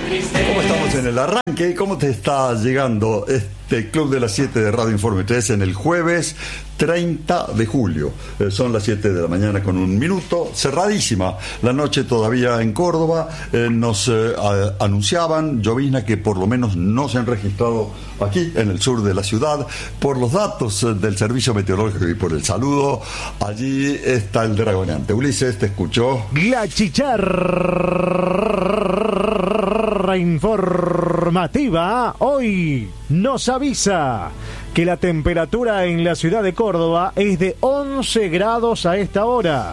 ¿Cómo estamos en el arranque? ¿Cómo te está llegando este Club de las 7 de Radio Informe 3 en el jueves 30 de julio? Son las 7 de la mañana con un minuto, cerradísima la noche todavía en Córdoba. Nos anunciaban, llovizna, que por lo menos no se han registrado aquí en el sur de la ciudad. Por los datos del Servicio Meteorológico y por el saludo, allí está el dragoneante. Ulises, te escuchó. La chicharra informativa hoy nos avisa que la temperatura en la ciudad de Córdoba es de 11 grados a esta hora.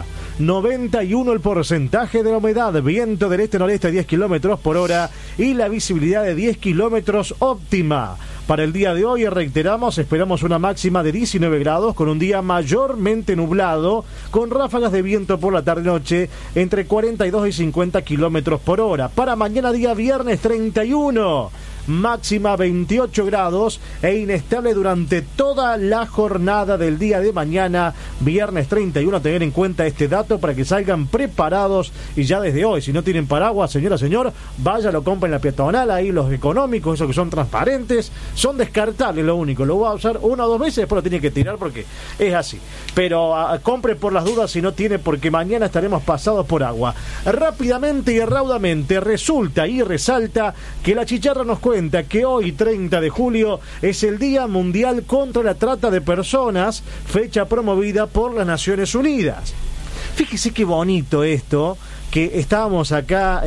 91 el porcentaje de la humedad, viento del este-noreste a 10 kilómetros por hora y la visibilidad de 10 kilómetros óptima. Para el día de hoy, reiteramos, esperamos una máxima de 19 grados con un día mayormente nublado, con ráfagas de viento por la tarde-noche entre 42 y 50 kilómetros por hora. Para mañana, día viernes 31. Máxima 28 grados e inestable durante toda la jornada del día de mañana, viernes 31. Tener en cuenta este dato para que salgan preparados y ya desde hoy. Si no tienen paraguas, señora, señor, vaya, lo compren en la peatonal. Ahí los económicos, esos que son transparentes, son descartables. Lo único, lo va a usar una o dos veces, después lo tiene que tirar porque es así. Pero compre por las dudas si no tiene, porque mañana estaremos pasados por agua. Rápidamente y raudamente resulta y resalta que la chicharra nos cuenta que hoy, 30 de julio, es el Día Mundial contra la Trata de Personas, fecha promovida por las Naciones Unidas. Fíjese qué bonito esto, que estábamos acá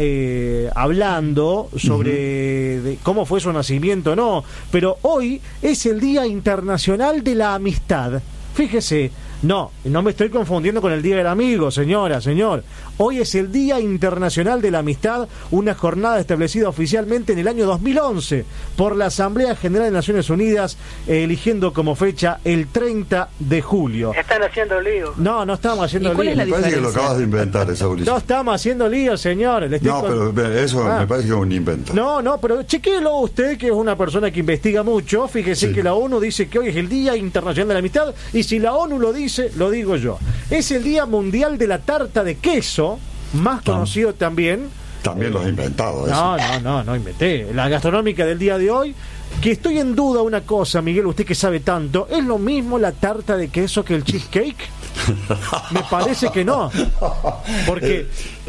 hablando sobre de cómo fue su nacimiento, no, pero hoy es el Día Internacional de la Amistad. Fíjese, no me estoy confundiendo con el Día del Amigo, señora, señor. Hoy es el Día Internacional de la Amistad, una jornada establecida oficialmente en el año 2011 por la Asamblea General de Naciones Unidas, eligiendo como fecha el 30 de julio. Están haciendo lío. No estamos haciendo lío. Me parece que lo acabas de inventar, esa Ulises. No estamos haciendo lío, señor. Pero eso me parece que es un invento. No, pero chequéelo usted, que es una persona que investiga mucho. Fíjese Sí. que la ONU dice que hoy es el Día Internacional de la Amistad, y si la ONU lo dice, lo digo yo. Es el Día Mundial de la Tarta de Queso, más conocido también. También lo has inventado eso. No inventé. La gastronómica del día de hoy, que estoy en duda una cosa, Miguel, usted que sabe tanto, ¿es lo mismo la tarta de queso que el cheesecake? Me parece que no. Porque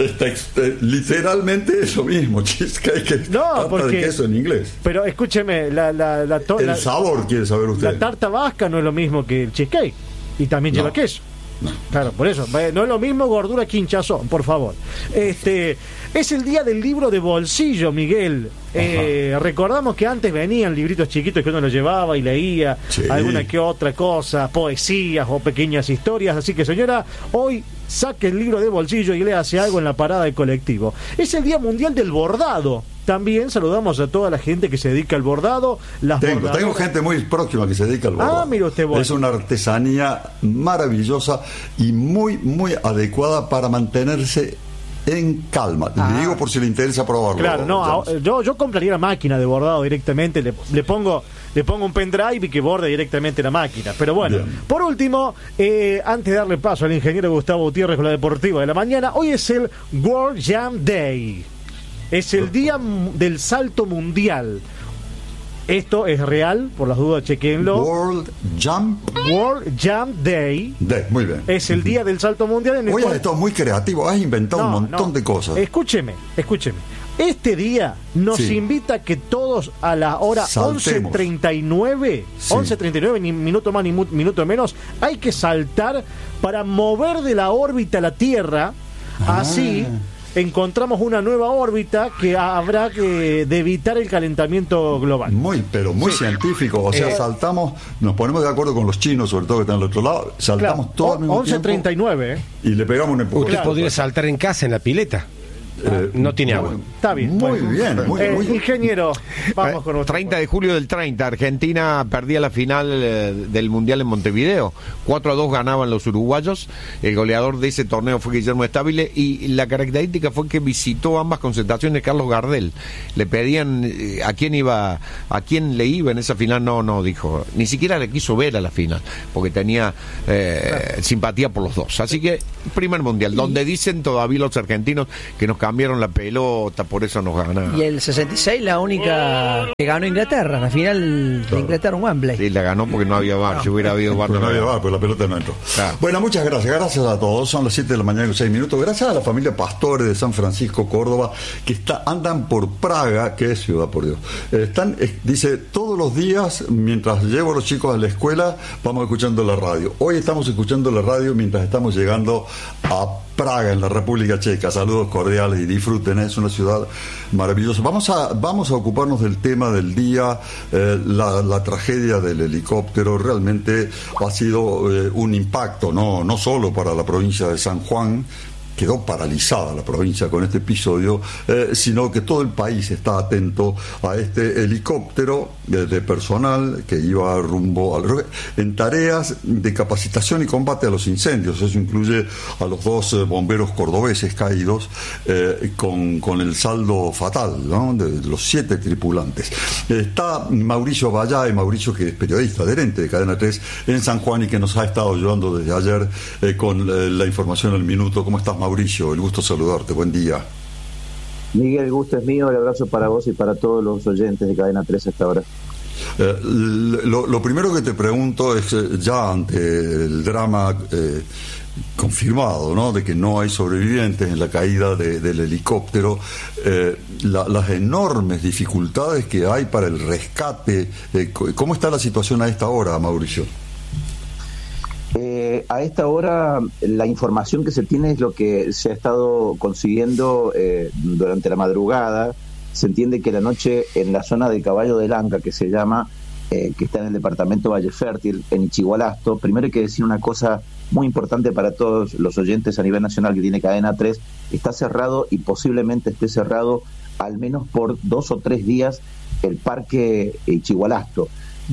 literalmente es lo mismo, cheesecake, tarta de queso en inglés. Pero escúcheme, el sabor quiere saber usted. La tarta vasca no es lo mismo que el cheesecake, y también lleva queso. No. Claro, por eso, no es lo mismo gordura que hinchazón, por favor. Es el día del libro de bolsillo, Miguel. Recordamos que antes venían libritos chiquitos que uno los llevaba y leía, sí, alguna que otra cosa, poesías o pequeñas historias. Así que, señora, hoy saque el libro de bolsillo y léase algo en la parada del colectivo. Es el Día Mundial del Bordado. También saludamos a toda la gente que se dedica al bordado. Tengo gente muy próxima que se dedica al bordado. Mire usted, es una artesanía maravillosa y muy, muy adecuada para mantenerse en calma. Le digo por si le interesa probarlo. Claro, yo compraría la máquina de bordado directamente, le pongo un pendrive y que borde directamente la máquina. Pero bueno, bien. Por último, antes de darle paso al ingeniero Gustavo Gutiérrez con la deportiva de la mañana, hoy es el World Jump Day. Es el día del salto mundial. Esto es real, por las dudas, chequenlo. World Jump Day. Muy bien. Es el día del salto mundial. Hoy has estado muy creativo, has inventado un montón de cosas. Escúcheme. Este día nos invita a que todos a la hora 11:39, sí. 11:39, ni minuto más ni minuto menos, hay que saltar para mover de la órbita la Tierra. Así encontramos una nueva órbita que habrá de evitar el calentamiento global. Muy científico. O sea, saltamos, nos ponemos de acuerdo con los chinos, sobre todo que están al otro lado, saltamos todo al mismo tiempo. 11:39. Y le pegamos un empujón. Usted podría saltar en casa, en la pileta. No tiene agua. Está bien. Muy bien. Ingeniero, vamos con otro. 30 de julio del 30, Argentina perdía la final del Mundial en Montevideo. 4-2 ganaban los uruguayos. El goleador de ese torneo fue Guillermo Stabile y la característica fue que visitó ambas concentraciones Carlos Gardel. Le pedían a quién le iba en esa final. No, dijo. Ni siquiera le quiso ver a la final porque tenía simpatía por los dos. Así que primer Mundial, donde dicen todavía los argentinos que nos cambiaron la pelota, por eso nos ganaron. Y el 66 la única que ganó Inglaterra, la final de Inglaterra en Wembley. Sí, la ganó porque no había VAR. Si hubiera habido VAR, no había VAR, pero la pelota no entró. Claro. Bueno, muchas gracias. Gracias a todos. Son las 7 de la mañana con 6 minutos. Gracias a la familia Pastore de San Francisco, Córdoba, que andan por Praga, que es ciudad, por Dios. Dice, todos los días, mientras llevo a los chicos a la escuela, vamos escuchando la radio. Hoy estamos escuchando la radio mientras estamos llegando a Praga, en la República Checa. Saludos cordiales y disfruten, es una ciudad maravillosa. Vamos a ocuparnos del tema del día, la tragedia del helicóptero. Realmente ha sido un impacto, no solo para la provincia de San Juan, quedó paralizada la provincia con este episodio, sino que todo el país está atento a este helicóptero de personal que iba rumbo en tareas de capacitación y combate a los incendios. Eso incluye a los 2 bomberos cordobeses caídos con el saldo fatal, ¿no?, de los 7 tripulantes. Está Mauricio Vallá, Mauricio, que es periodista adherente de Cadena 3 en San Juan y que nos ha estado ayudando desde ayer con la información al minuto. ¿Cómo estás, Mauricio? El gusto saludarte, buen día. Miguel, el gusto es mío, el abrazo para vos y para todos los oyentes de Cadena 3 hasta ahora. Lo primero que te pregunto es, ya ante el drama confirmado, ¿no?, de que no hay sobrevivientes en la caída del helicóptero, las enormes dificultades que hay para el rescate, ¿cómo está la situación a esta hora, Mauricio? A esta hora la información que se tiene es lo que se ha estado consiguiendo durante la madrugada. Se entiende que la noche en la zona de Caballo del Anca, que se llama, que está en el departamento Valle Fértil, en Ichigualasto, primero hay que decir una cosa muy importante para todos los oyentes a nivel nacional que tiene Cadena 3, está cerrado y posiblemente esté cerrado al menos por 2 o 3 días el parque Ichigualasto.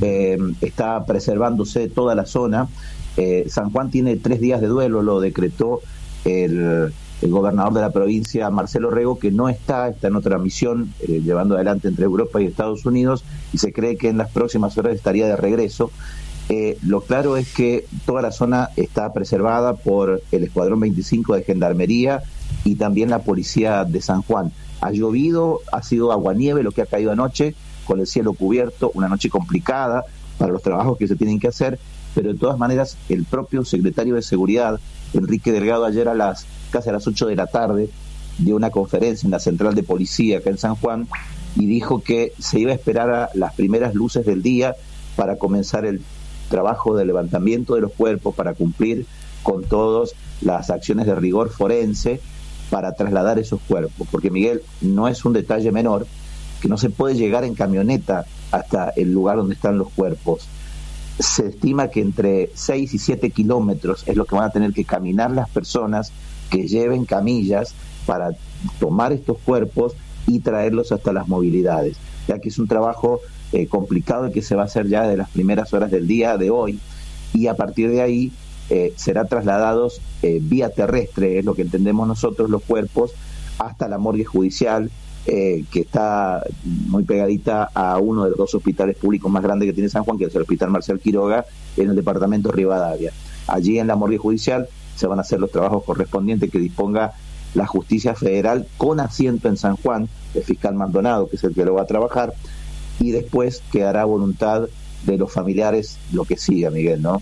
Está preservándose toda la zona. San Juan tiene 3 días de duelo, lo decretó el gobernador de la provincia, Marcelo Rego, que no está en otra misión llevando adelante entre Europa y Estados Unidos, y se cree que en las próximas horas estaría de regreso. Lo claro es que toda la zona está preservada por el Escuadrón 25 de Gendarmería y también la Policía de San Juan. Ha llovido, ha sido aguanieve lo que ha caído anoche, con el cielo cubierto, una noche complicada para los trabajos que se tienen que hacer, pero de todas maneras el propio secretario de Seguridad, Enrique Delgado, ayer casi a las 8 de la tarde, dio una conferencia en la central de policía acá en San Juan y dijo que se iba a esperar a las primeras luces del día para comenzar el trabajo de levantamiento de los cuerpos, para cumplir con todas las acciones de rigor forense para trasladar esos cuerpos, porque Miguel, no es un detalle menor que no se puede llegar en camioneta hasta el lugar donde están los cuerpos. Se estima que entre 6 y 7 kilómetros es lo que van a tener que caminar las personas que lleven camillas para tomar estos cuerpos y traerlos hasta las movilidades, ya que es un trabajo complicado y que se va a hacer ya de las primeras horas del día de hoy, y a partir de ahí será trasladados vía terrestre, es lo que entendemos nosotros, los cuerpos, hasta la morgue judicial, que está muy pegadita a uno de los 2 hospitales públicos más grandes que tiene San Juan, que es el Hospital Marcial Quiroga, en el departamento Rivadavia. Allí en la morgue judicial se van a hacer los trabajos correspondientes que disponga la Justicia Federal, con asiento en San Juan, el fiscal Maldonado, que es el que lo va a trabajar, y después quedará a voluntad de los familiares lo que siga, Miguel, ¿no?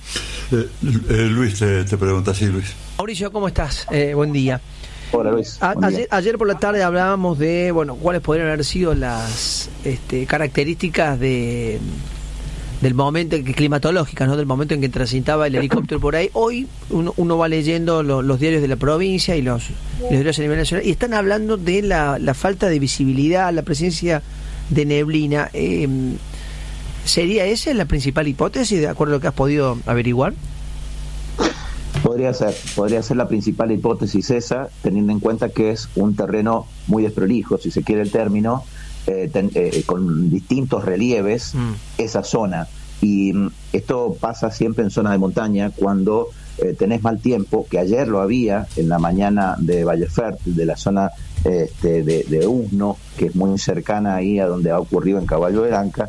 Luis te pregunta así, Luis. Mauricio, ¿cómo estás? Buen día. Hola, Luis. Ayer por la tarde hablábamos de, cuáles podrían haber sido las características del momento climatológicas, ¿no? Del momento en que transitaba el helicóptero por ahí. Hoy uno va leyendo los diarios de la provincia y los diarios a nivel nacional, y están hablando de la falta de visibilidad, la presencia de neblina. ¿Sería esa la principal hipótesis, de acuerdo a lo que has podido averiguar? Podría ser la principal hipótesis esa, teniendo en cuenta que es un terreno muy desprolijo, si se quiere el término, con distintos relieves, esa zona. Y esto pasa siempre en zona de montaña, cuando tenés mal tiempo, que ayer lo había en la mañana de Valle Fértil, de la zona de Usno, que es muy cercana ahí a donde ha ocurrido en Caballo del Anca.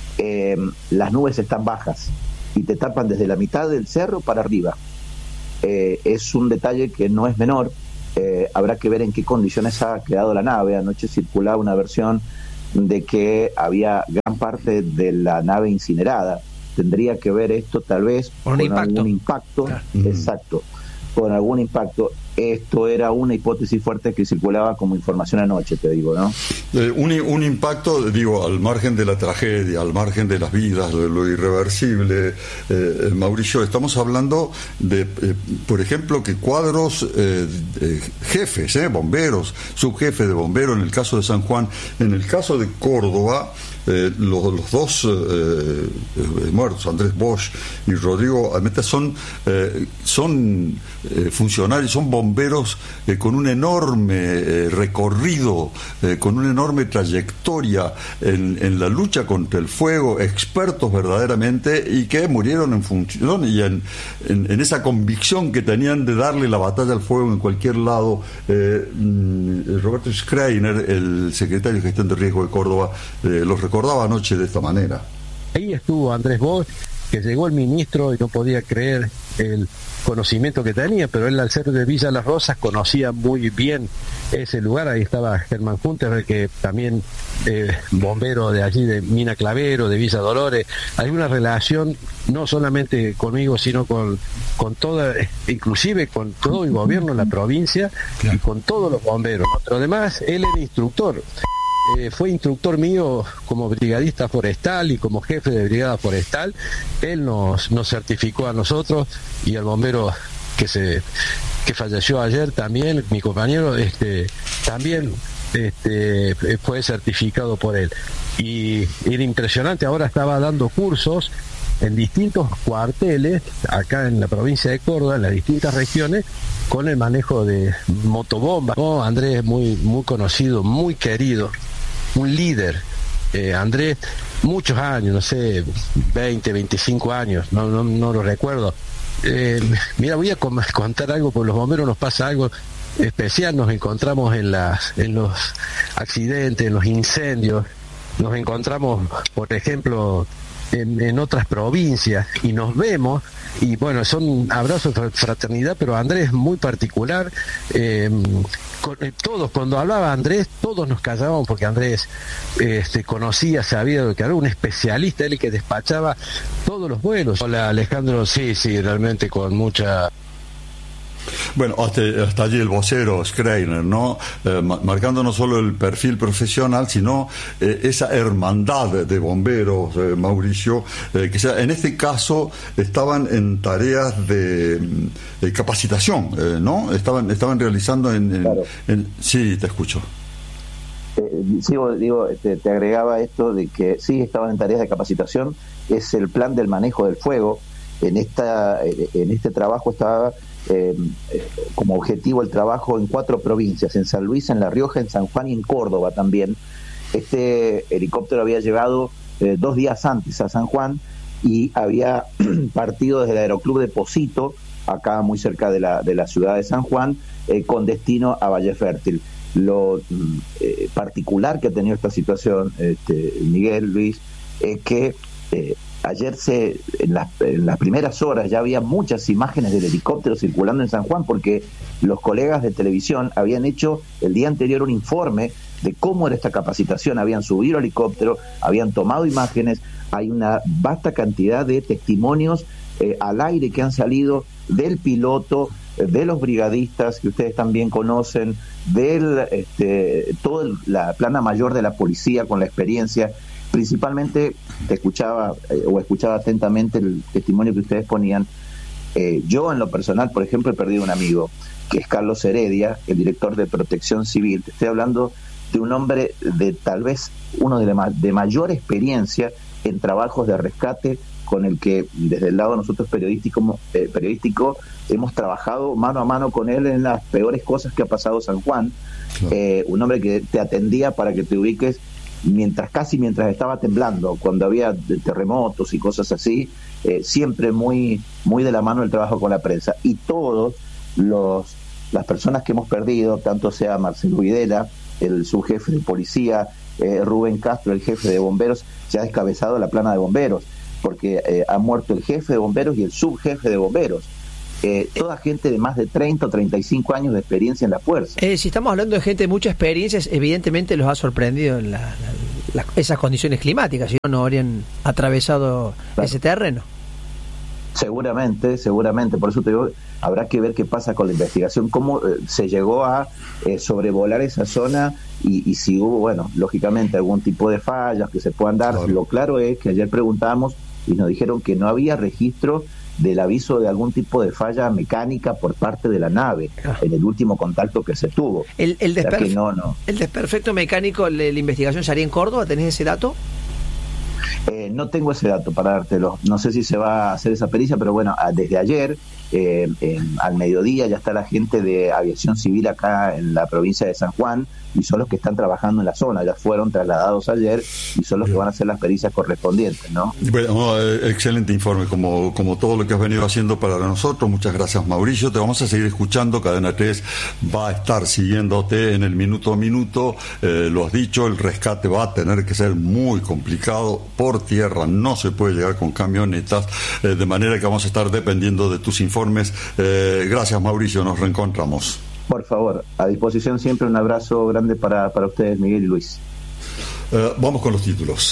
Las nubes están bajas y te tapan desde la mitad del cerro para arriba. Es un detalle que no es menor, habrá que ver en qué condiciones ha quedado la nave. Anoche circulaba una versión de que había gran parte de la nave incinerada. Tendría que ver esto tal vez con algún impacto. Claro. Exacto, con algún impacto. Esto era una hipótesis fuerte que circulaba como información anoche, te digo, ¿no? Un impacto, digo, al margen de la tragedia, al margen de las vidas, de lo irreversible. Mauricio, estamos hablando de, por ejemplo, que cuadros, jefes, bomberos, subjefes de bomberos, en el caso de San Juan, en el caso de Córdoba, los dos muertos, Andrés Bosch y Rodrigo Almeta, son funcionarios, son bomberos con un enorme recorrido, con una enorme trayectoria en la lucha contra el fuego, expertos verdaderamente, y que murieron en función y en esa convicción que tenían de darle la batalla al fuego en cualquier lado. Roberto Schreiner, el secretario de Gestión de Riesgo de Córdoba, los recordaba anoche de esta manera. Ahí estuvo Andrés Bosch, que llegó el ministro y no podía creer el conocimiento que tenía, pero él, al ser de Villa Las Rosas, conocía muy bien ese lugar. Ahí estaba Germán Hunter, que también bombero de allí, de Mina Clavero, de Villa Dolores. Hay una relación no solamente conmigo, sino con toda, inclusive con todo el gobierno de la provincia, claro, y con todos los bomberos, ¿no? Pero además él era instructor. Fue instructor mío como brigadista forestal y como jefe de brigada forestal. Él nos certificó a nosotros y al bombero que falleció ayer también, mi compañero, también fue certificado por él. Y era impresionante. Ahora estaba dando cursos en distintos cuarteles acá en la provincia de Córdoba, en las distintas regiones, con el manejo de motobombas. Andrés, muy conocido, muy querido, un líder. Andrés, muchos años, no sé, 20, 25 años, no lo recuerdo. Mira, voy a contar algo, porque los bomberos nos pasa algo especial. Nos encontramos en los accidentes, en los incendios, nos encontramos, por ejemplo, en otras provincias, y nos vemos, y bueno, son abrazos de fraternidad, pero Andrés muy particular. Todos, cuando hablaba Andrés, todos nos callábamos, porque Andrés conocía, sabía que era un especialista, él que despachaba todos los vuelos. Hola, Alejandro. Sí, realmente con mucha... Bueno, hasta allí el vocero Schreiner, ¿no? Marcando no solo el perfil profesional, sino esa hermandad de bomberos, Mauricio, que en este caso estaban en tareas de capacitación, ¿no? Estaban realizando Claro. Sí, te escucho. Sí, digo, te agregaba esto de que sí estaban en tareas de capacitación. Es el plan del manejo del fuego. En este trabajo estaba como objetivo el trabajo en 4 provincias: en San Luis, en La Rioja, en San Juan y en Córdoba también. Este helicóptero había llegado 2 días antes a San Juan y había partido desde el Aeroclub de Pocito, acá muy cerca de la ciudad de San Juan, con destino a Valle Fértil. Lo particular que ha tenido esta situación, Miguel, Luis, es que ayer en las primeras horas ya había muchas imágenes del helicóptero circulando en San Juan, porque los colegas de televisión habían hecho el día anterior un informe de cómo era esta capacitación. Habían subido el helicóptero, habían tomado imágenes. Hay una vasta cantidad de testimonios al aire que han salido del piloto, de los brigadistas que ustedes también conocen, toda la plana mayor de la policía con la experiencia. Principalmente escuchaba atentamente el testimonio que ustedes ponían. Yo, en lo personal, por ejemplo, he perdido un amigo, que es Carlos Heredia, el director de Protección Civil. Te estoy hablando de un hombre de tal vez uno de mayor experiencia en trabajos de rescate, con el que desde el lado de nosotros periodístico hemos trabajado mano a mano con él en las peores cosas que ha pasado San Juan. Un hombre que te atendía, para que te ubiques, mientras estaba temblando, cuando había terremotos y cosas así, siempre muy de la mano el trabajo con la prensa. Y todos las personas que hemos perdido, tanto sea Marcelo Videla, el subjefe de policía, Rubén Castro, el jefe de bomberos, se ha descabezado la plana de bomberos, porque ha muerto el jefe de bomberos y el subjefe de bomberos. toda gente de más de 30 o 35 años de experiencia en la fuerza. Si estamos hablando de gente de mucha experiencia, evidentemente los ha sorprendido esas condiciones climáticas, si no habrían atravesado ese terreno. Seguramente, por eso te digo, habrá que ver qué pasa con la investigación, cómo se llegó a sobrevolar esa zona y si hubo, bueno, lógicamente algún tipo de fallas que se puedan dar. Claro. Lo claro es que ayer preguntamos y nos dijeron que no había registro del aviso de algún tipo de falla mecánica por parte de la nave en el último contacto que se tuvo. El desperfecto mecánico, la investigación se haría en Córdoba, ¿tenés ese dato? No tengo ese dato para dártelo. No sé si se va a hacer esa pericia, pero bueno, desde ayer, al mediodía, ya está la gente de Aviación Civil acá en la provincia de San Juan y son los que están trabajando en la zona. Ya fueron trasladados ayer y son los que van a hacer las pericias correspondientes, ¿no? Bueno, excelente informe, como todo lo que has venido haciendo para nosotros. Muchas gracias, Mauricio. Te vamos a seguir escuchando. Cadena 3 va a estar siguiéndote en el minuto a minuto. Lo has dicho, el rescate va a tener que ser muy complicado por tierra. No se puede llegar con camionetas, de manera que vamos a estar dependiendo de tus informes. Gracias, Mauricio. Nos reencontramos. Por favor, a disposición siempre. Un abrazo grande para ustedes, Miguel y Luis. Vamos con los títulos.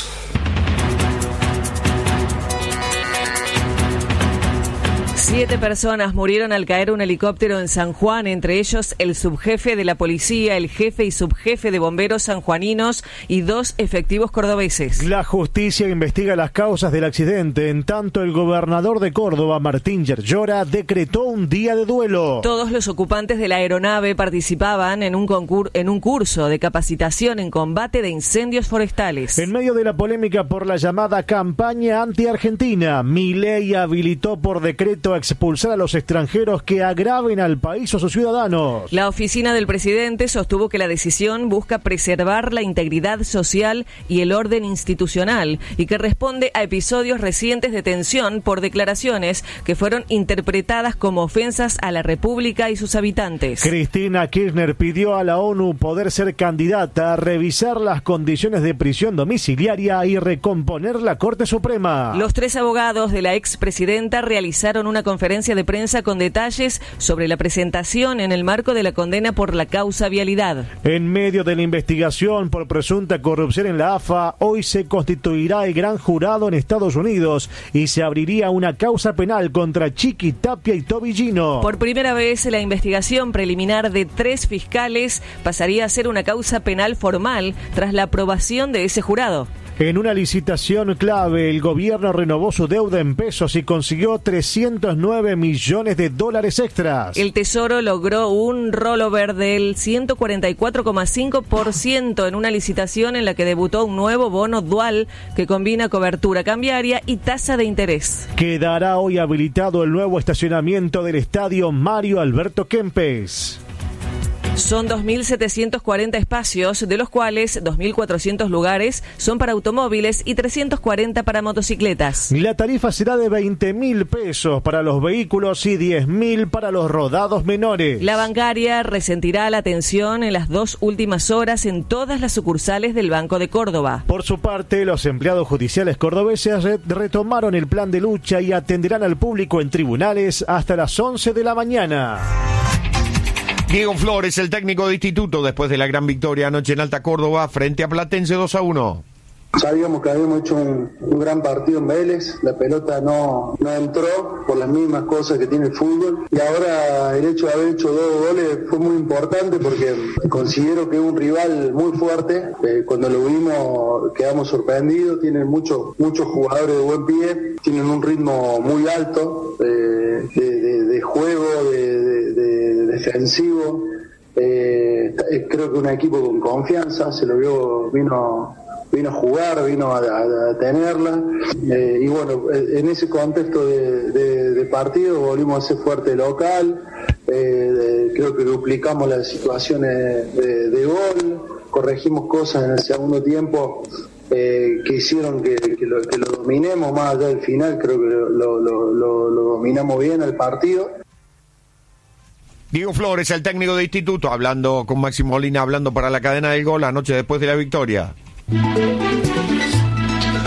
7 personas murieron al caer un helicóptero en San Juan, entre ellos el subjefe de la policía, el jefe y subjefe de bomberos sanjuaninos y 2 efectivos cordobeses. La justicia investiga las causas del accidente. En tanto, el gobernador de Córdoba, Martín Yerllora, decretó un día de duelo. Todos los ocupantes de la aeronave participaban en un curso de capacitación en combate de incendios forestales. En medio de la polémica por la llamada campaña anti-argentina, Milei habilitó por decreto a expulsar a los extranjeros que agraven al país o sus ciudadanos. La oficina del presidente sostuvo que la decisión busca preservar la integridad social y el orden institucional y que responde a episodios recientes de tensión por declaraciones que fueron interpretadas como ofensas a la República y sus habitantes. Cristina Kirchner pidió a la ONU poder ser candidata a revisar las condiciones de prisión domiciliaria y recomponer la Corte Suprema. Los 3 abogados de la expresidenta realizaron una conferencia de prensa con detalles sobre la presentación en el marco de la condena por la causa vialidad. En medio de la investigación por presunta corrupción en la AFA, hoy se constituirá el gran jurado en Estados Unidos y se abriría una causa penal contra Chiqui, Tapia y Tobillino. Por primera vez, la investigación preliminar de 3 fiscales pasaría a ser una causa penal formal tras la aprobación de ese jurado. En una licitación clave, el gobierno renovó su deuda en pesos y consiguió $309 millones extras. El Tesoro logró un rollover del 144,5% en una licitación en la que debutó un nuevo bono dual que combina cobertura cambiaria y tasa de interés. Quedará hoy habilitado el nuevo estacionamiento del estadio Mario Alberto Kempes. Son 2.740 espacios, de los cuales 2.400 lugares son para automóviles y 340 para motocicletas. La tarifa será de 20.000 pesos para los vehículos y 10.000 para los rodados menores. La bancaria resentirá la atención en las 2 últimas horas en todas las sucursales del Banco de Córdoba. Por su parte, los empleados judiciales cordobeses retomaron el plan de lucha y atenderán al público en tribunales hasta las 11 de la mañana. Diego Flores, el técnico de Instituto, después de la gran victoria anoche en Alta Córdoba frente a Platense 2-1. Sabíamos que habíamos hecho un gran partido en Vélez, la pelota no entró por las mismas cosas que tiene el fútbol y ahora el hecho de haber hecho 2 goles fue muy importante porque considero que es un rival muy fuerte. Cuando lo vimos quedamos sorprendidos, tienen muchos jugadores de buen pie, tienen un ritmo muy alto de juego, de defensivo. Creo que un equipo con confianza, se lo vino a jugar, vino a tenerla y bueno, en ese contexto de partido volvimos a ser fuerte local. Creo que duplicamos las situaciones de gol, corregimos cosas en el segundo tiempo que hicieron que lo dominemos más allá del final. Creo que lo dominamos bien el partido. Diego Flores, el técnico de Instituto, hablando con Máximo Molina, hablando para la cadena del gol anoche después de la victoria.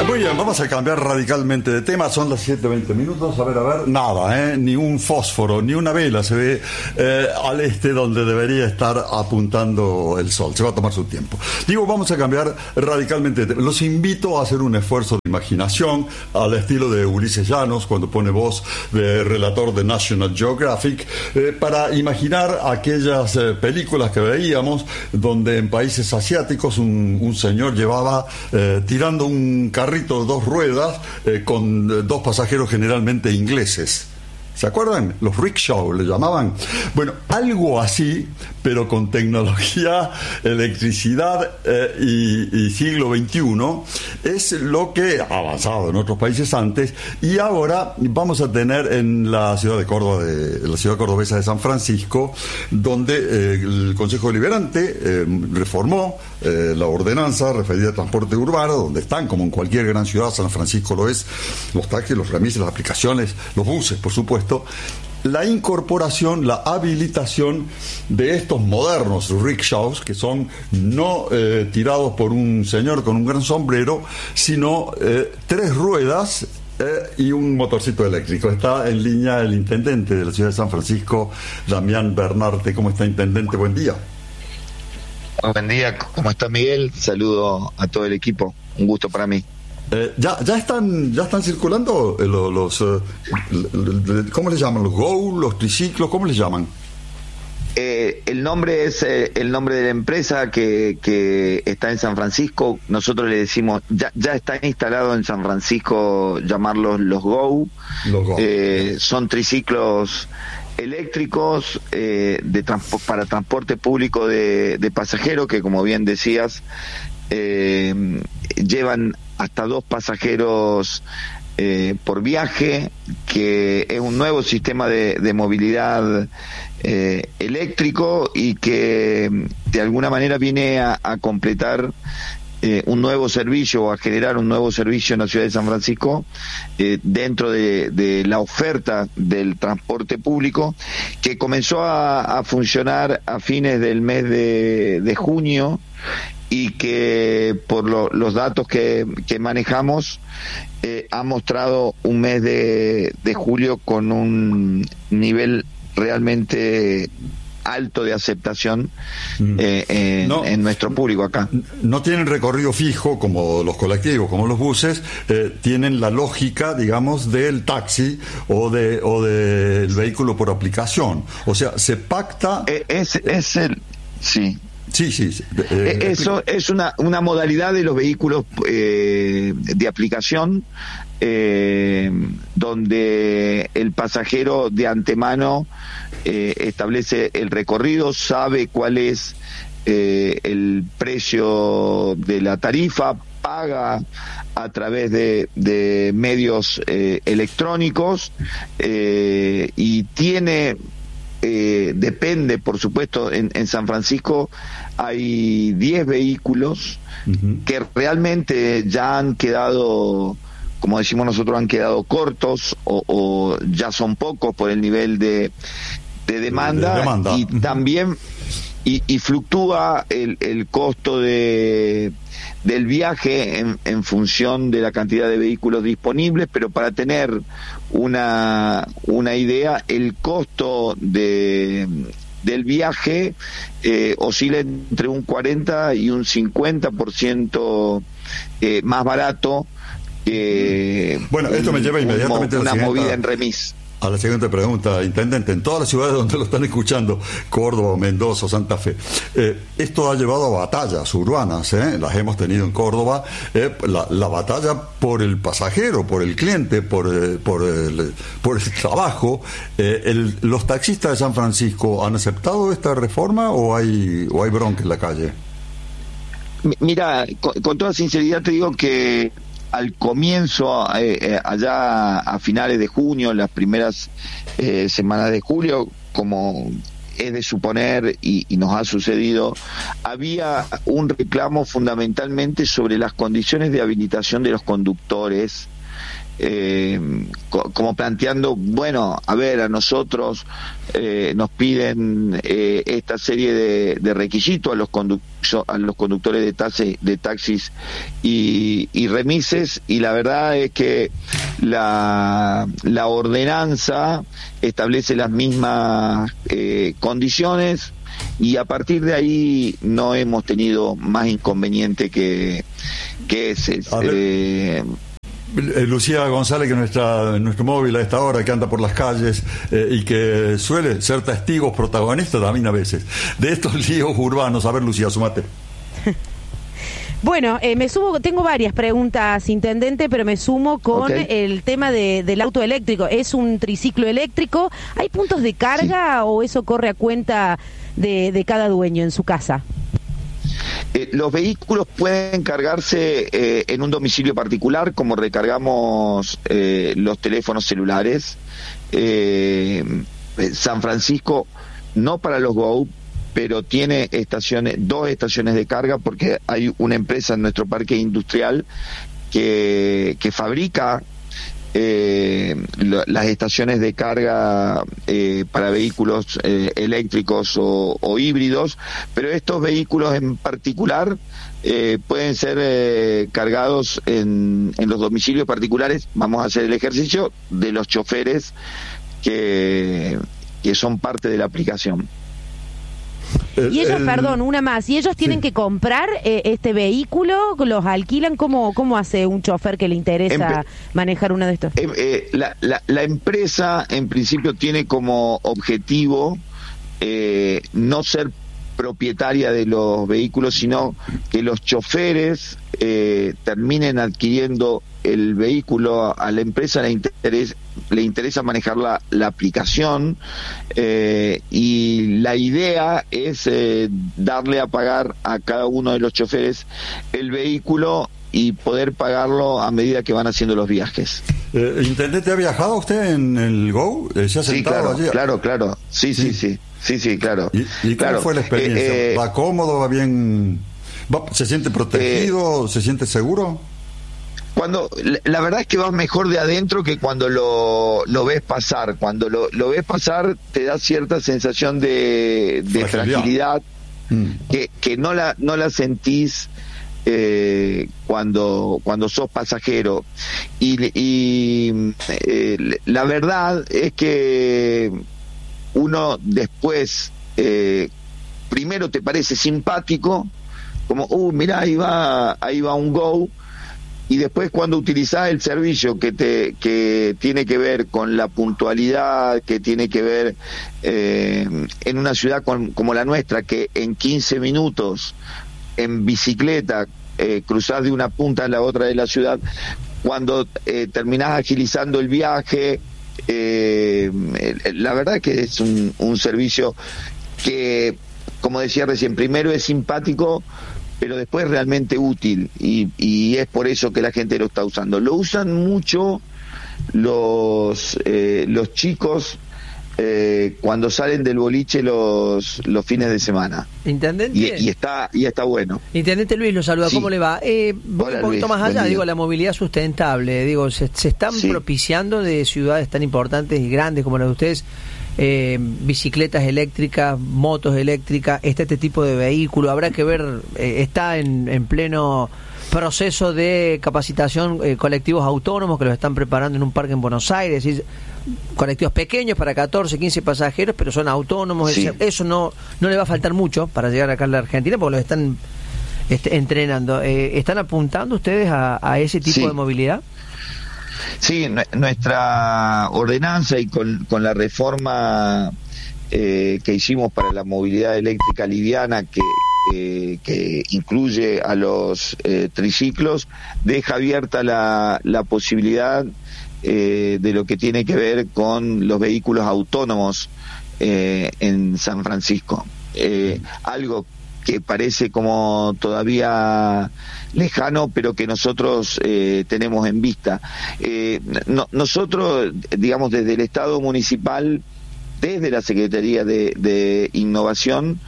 Muy bien, vamos a cambiar radicalmente de tema. Son las 7:20 minutos. A ver, nada, ni un fósforo, ni una vela se ve al este donde debería estar apuntando el sol. Se va a tomar su tiempo. Digo, vamos a cambiar radicalmente de tema. Los invito a hacer un esfuerzo de imaginación al estilo de Ulises Llanos, cuando pone voz de relator de National Geographic, para imaginar aquellas películas que veíamos donde en países asiáticos un señor llevaba tirando un carrito de 2 ruedas con 2 pasajeros generalmente ingleses. ¿Se acuerdan? Los rickshaw le llamaban. Bueno, algo así, pero con tecnología, electricidad y siglo XXI, es lo que ha avanzado en otros países antes, y ahora vamos a tener en la ciudad de Córdoba, la ciudad cordobesa de San Francisco, donde el Consejo Deliberante reformó la ordenanza referida a transporte urbano, donde están, como en cualquier gran ciudad, San Francisco lo es, los taxis, los remises, las aplicaciones, los buses, por supuesto, la incorporación, la habilitación de estos modernos rickshaws, que son no tirados por un señor con un gran sombrero, sino 3 ruedas y un motorcito eléctrico. Está en línea el intendente de la ciudad de San Francisco, Damián Bernarte. ¿Cómo está, intendente? Buen día. Buen día, ¿cómo está Miguel? Saludo a todo el equipo, un gusto para mí. ¿Ya están circulando los ¿cómo les llaman? ¿Los Go? ¿Los triciclos? ¿Cómo les llaman? El nombre es el nombre de la empresa que está en San Francisco. Nosotros le decimos, ya está instalado en San Francisco, llamarlos los Go. Los Go. Son triciclos eléctricos para transporte público de pasajeros, que como bien decías, llevan hasta 2 pasajeros por viaje, que es un nuevo sistema de movilidad eléctrico, y que de alguna manera viene a completar un nuevo servicio, o a generar un nuevo servicio en la ciudad de San Francisco, dentro de la oferta del transporte público, que comenzó a funcionar a fines del mes de junio, y que por los datos que manejamos ha mostrado un mes de julio con un nivel realmente alto de aceptación en nuestro público acá. No tienen recorrido fijo como los colectivos, como los buses, tienen la lógica, digamos, del taxi o del vehículo por aplicación. O sea, se pacta... Sí. Sí. Eso es una modalidad de los vehículos de aplicación, donde el pasajero de antemano establece el recorrido, sabe cuál es el precio de la tarifa, paga a través de medios electrónicos, y tiene... depende, por supuesto, en San Francisco hay 10 vehículos que realmente ya han quedado, como decimos nosotros, han quedado cortos, o ya son pocos por el nivel de demanda. Y también y fluctúa el costo del viaje en función de la cantidad de vehículos disponibles, pero para tener una idea, el costo del viaje oscila entre un 40 y un 50% más barato que esto me lleva inmediatamente una movida en remis. A la siguiente pregunta, intendente, en todas las ciudades donde lo están escuchando, Córdoba, Mendoza, Santa Fe, esto ha llevado a batallas urbanas, las hemos tenido en Córdoba, la batalla por el pasajero, por el cliente, por el trabajo. ¿Los taxistas de San Francisco han aceptado esta reforma o hay bronca en la calle? Mira, con toda sinceridad te digo que al comienzo, allá a finales de junio, las primeras semanas de julio, como es de suponer y nos ha sucedido, había un reclamo fundamentalmente sobre las condiciones de habilitación de los conductores, como planteando, bueno, a ver, a nosotros nos piden esta serie de requisitos a los conductores de taxis y remises, y la verdad es que la ordenanza establece las mismas condiciones, y a partir de ahí no hemos tenido más inconveniente que ese. Lucía González, que nuestro móvil a esta hora, que anda por las calles y que suele ser testigos protagonistas también a veces de estos líos urbanos. A ver, Lucía, sumate. Bueno, me sumo, tengo varias preguntas, intendente, pero me sumo con el tema del auto eléctrico. ¿Es un triciclo eléctrico? ¿Hay puntos de carga o eso corre a cuenta de cada dueño en su casa? Los vehículos pueden cargarse en un domicilio particular, como recargamos los teléfonos celulares. San Francisco, no para los Go, pero tiene dos estaciones de carga, porque hay una empresa en nuestro parque industrial que fabrica las estaciones de carga para vehículos eléctricos o híbridos, pero estos vehículos en particular pueden ser cargados en los domicilios particulares. Vamos a hacer el ejercicio de los choferes que son parte de la aplicación. Y ellos, perdón, una más, ¿y ellos tienen que comprar este vehículo? ¿Los alquilan? ¿Cómo hace un chofer que le interesa manejar uno de estos? La empresa en principio tiene como objetivo no ser propietaria de los vehículos, sino que los choferes terminen adquiriendo el vehículo. A la empresa le interesa manejar la aplicación, y la idea es darle a pagar a cada uno de los choferes el vehículo y poder pagarlo a medida que van haciendo los viajes. ¿Intendente, ha viajado usted en el Go? ¿Se ha sentado allí? Claro. Sí, claro. ¿Y cómo fue la experiencia? ¿Va cómodo? ¿Va bien? ¿Se siente protegido? ¿Se siente seguro? La verdad es que vas mejor de adentro que cuando lo ves pasar. Cuando lo ves pasar te da cierta sensación de fragilidad que no la sentís cuando sos pasajero. Y la verdad es que uno después primero te parece simpático, como mirá, ahí va un Go. Y después, cuando utilizás el servicio que tiene que ver con la puntualidad, que tiene que ver en una ciudad como la nuestra, que en 15 minutos en bicicleta cruzás de una punta a la otra de la ciudad, cuando terminás agilizando el viaje, la verdad que es un servicio que, como decía recién, primero es simpático, pero después realmente útil, y es por eso que la gente lo está usando. Lo usan mucho los chicos cuando salen del boliche los fines de semana. Intendente. Y está bueno. Intendente Luis, lo saluda. Sí. ¿Cómo le va? Voy un poquito más allá, la movilidad sustentable. Se están propiciando de ciudades tan importantes y grandes como las de ustedes, bicicletas eléctricas, motos eléctricas, este tipo de vehículo. Habrá que ver, está en pleno proceso de capacitación colectivos autónomos que los están preparando en un parque en Buenos Aires, colectivos pequeños para 14, 15 pasajeros, pero son autónomos. Eso no le va a faltar mucho para llegar acá a la Argentina, porque los están entrenando. ¿Están apuntando ustedes a ese tipo de movilidad? Sí, nuestra ordenanza y con la reforma que hicimos para la movilidad eléctrica liviana, que incluye a los triciclos, deja abierta la posibilidad de lo que tiene que ver con los vehículos autónomos en San Francisco. Algo que parece como todavía lejano, pero que nosotros tenemos en vista. Nosotros, digamos, desde el Estado municipal, desde la Secretaría de Innovación,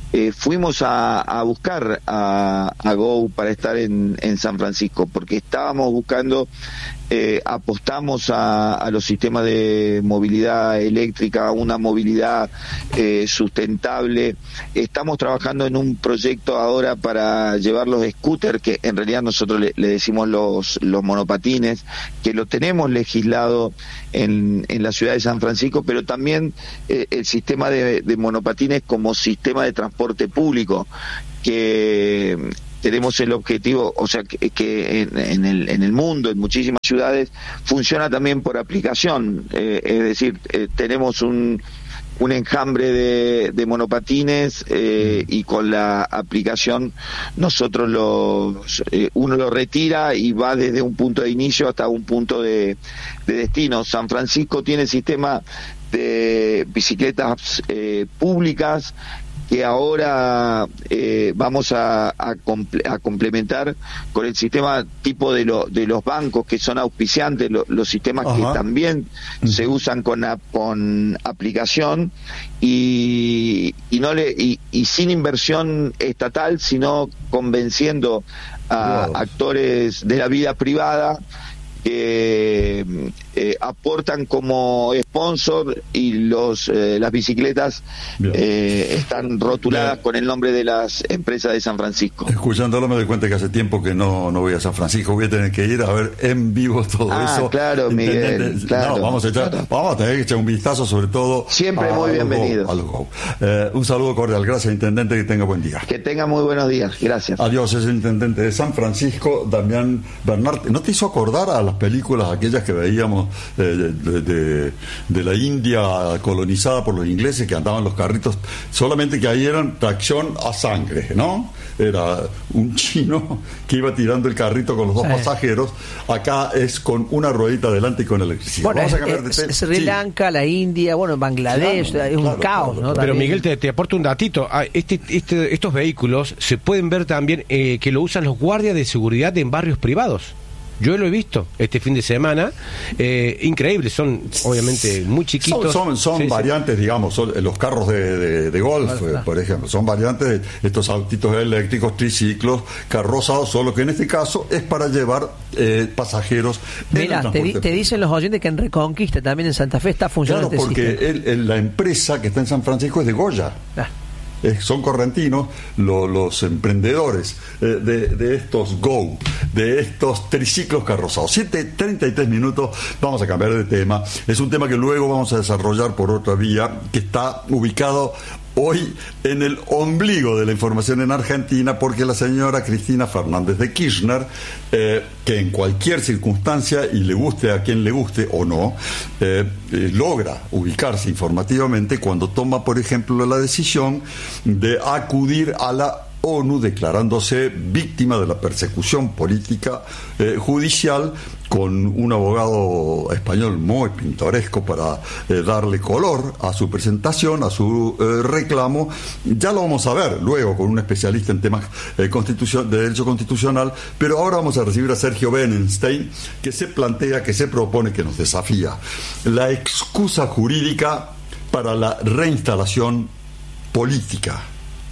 fuimos a buscar a Go para estar en San Francisco, porque estábamos buscando, apostamos a los sistemas de movilidad eléctrica, una movilidad sustentable. Estamos trabajando en un proyecto ahora para llevar los scooters, que en realidad nosotros le decimos los monopatines, que lo tenemos legislado en la ciudad de San Francisco, pero también el sistema de monopatines como sistema de transporte público, que tenemos el objetivo, o sea, que en el mundo, en muchísimas ciudades, funciona también por aplicación, es decir, tenemos un enjambre de monopatines y con la aplicación nosotros uno lo retira y va desde un punto de inicio hasta un punto de destino. San Francisco tiene sistema de bicicletas públicas que ahora vamos a complementar con el sistema tipo de los bancos que son auspiciantes, los sistemas que también se usan con aplicación y sin inversión estatal, sino convenciendo a actores de la vida privada que aportan como sponsor, y las bicicletas están rotuladas con el nombre de las empresas de San Francisco. Escuchándolo me doy cuenta que hace tiempo que no voy a San Francisco. Voy a tener que ir a ver en vivo todo eso. Claro, Miguel, claro, no, vamos a tener que echar un vistazo, sobre todo siempre muy bienvenido. Un saludo cordial, gracias, intendente, que tenga buen día. Que tenga muy buenos días, gracias. Adiós. Es el intendente de San Francisco, Damián Bernard. ¿No te hizo acordar a las películas aquellas que veíamos de la India colonizada por los ingleses, que andaban los carritos, solamente que ahí eran tracción a sangre, ¿no? Era un chino que iba tirando el carrito con los dos pasajeros. Acá es con una ruedita adelante y con electricidad. Bueno, vamos a cambiar de tema. Sri Lanka, la India, bueno, Bangladesh, es un caos, ¿no? Pero Miguel, te aporto un datito. Estos vehículos se pueden ver también que lo usan los guardias de seguridad en barrios privados. Yo lo he visto este fin de semana, increíble, son obviamente muy chiquitos. Son variantes, digamos, son los carros de golf, por ejemplo, son variantes de estos autitos eléctricos, triciclos, carrozados, solo que en este caso es para llevar pasajeros. Mira, te dicen los oyentes que en Reconquista, también en Santa Fe, está funcionando. Claro, porque la empresa que está en San Francisco es de Goya. Son correntinos los emprendedores de estos Go, de estos triciclos carrozados. 7:33 minutos, vamos a cambiar de tema. Es un tema que luego vamos a desarrollar por otra vía, que está ubicado hoy en el ombligo de la información en Argentina, porque la señora Cristina Fernández de Kirchner, que en cualquier circunstancia, y le guste a quien le guste o no, logra ubicarse informativamente cuando toma, por ejemplo, la decisión de acudir a la ONU declarándose víctima de la persecución política judicial, con un abogado español muy pintoresco para darle color a su presentación, a su reclamo. Ya lo vamos a ver luego con un especialista en temas de derecho constitucional, pero ahora vamos a recibir a Sergio Benenstein, que se plantea, que se propone, que nos desafía la excusa jurídica para la reinstalación política.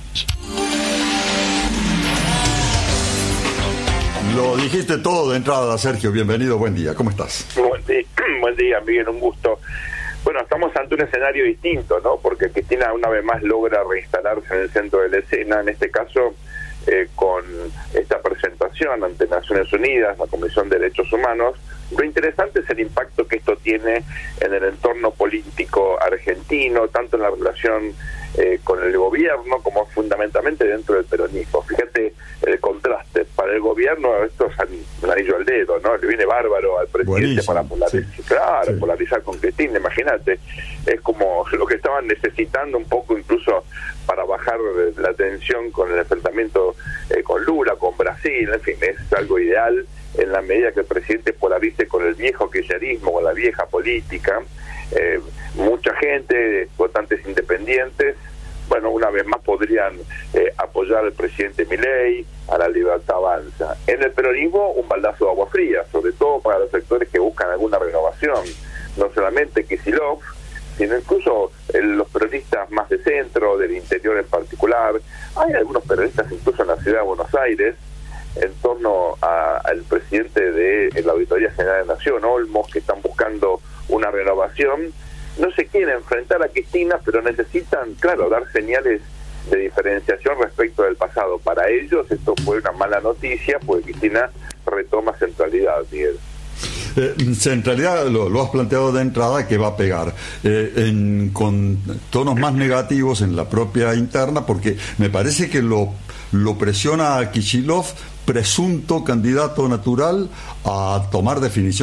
Lo dijiste todo de entrada, Sergio. Bienvenido, buen día. ¿Cómo estás? Buen día, Miguel, un gusto. Bueno, estamos ante un escenario distinto, ¿no? Porque Cristina una vez más logra reinstalarse en el centro de la escena, en este caso con esta presentación ante Naciones Unidas, la Comisión de Derechos Humanos. Lo interesante es el impacto que esto tiene en el entorno político argentino, tanto en la relación con el gobierno como fundamentalmente dentro del peronismo. Fíjate el contraste. Para el gobierno esto es un anillo al dedo, ¿no? Le viene bárbaro al presidente. Buenísimo, para polarizar, polarizar con Cristina, imagínate. Es como lo que estaban necesitando un poco, incluso para bajar la tensión con el enfrentamiento con Lula, con Brasil, en fin, es algo ideal en la medida que el presidente polarice con el viejo kirchnerismo, con la vieja política. Mucha gente, votantes independientes, bueno, una vez más podrían apoyar al presidente Milei, a la Libertad Avanza. En el peronismo, un baldazo de agua fría, sobre todo para los sectores que buscan alguna renovación, no solamente Kicillof, sino incluso los periodistas más de centro, del interior en particular. Hay algunos periodistas incluso en la ciudad de Buenos Aires, en torno al presidente de la Auditoría General de Nación, Olmos, que están buscando una renovación. No se quieren enfrentar a Cristina, pero necesitan, claro, dar señales de diferenciación respecto del pasado. Para ellos esto fue una mala noticia, porque Cristina retoma centralidad, Miguel. Centralidad, lo has planteado de entrada, que va a pegar con tonos más negativos en la propia interna, porque me parece que lo presiona a Kicillof, presunto candidato natural a tomar definición